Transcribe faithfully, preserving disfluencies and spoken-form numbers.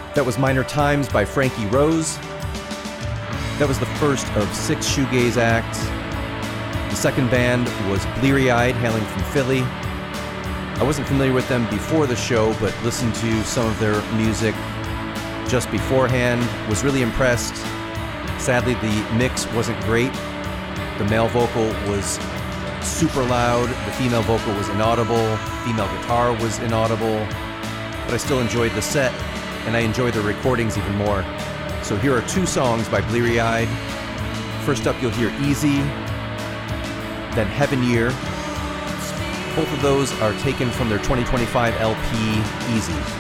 That was Minor Times by Frankie Rose. That was the first of six shoegaze acts. The second band was Bleary Eyed, hailing from Philly. I wasn't familiar with them before the show, but listened to some of their music just beforehand. Was really impressed. Sadly, the mix wasn't great. The male vocal was super loud. The female vocal was inaudible. Female guitar was inaudible. But I still enjoyed the set, and I enjoy the recordings even more. So here are two songs by Bleary Eyed. First up, you'll hear Easy, then Heaven Year. Both of those are taken from their twenty twenty-five L P, Easy.